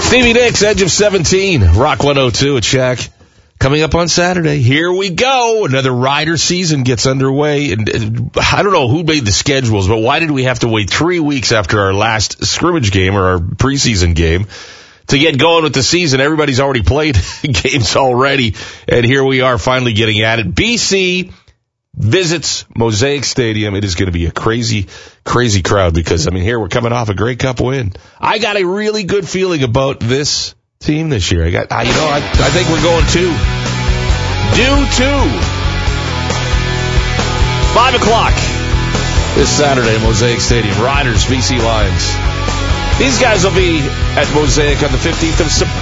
Stevie Nicks, Edge of 17, Rock 102 at Shaq. Coming up on Saturday. Here we go. Another Rider season gets underway. And I don't know who made the schedules, but why did we have to wait 3 weeks after our last scrimmage game or our preseason game to get going with the season? Everybody's already played games already. And here we are finally getting at it. BC visits Mosaic Stadium. It is going to be a crazy, crazy crowd because, I mean, here we're coming off a Grey Cup win. I got a really good feeling about this team this year. I think we're going to. Due to 5 o'clock this Saturday at Mosaic Stadium. Riders, BC Lions. These guys will be at Mosaic on the 15th of September.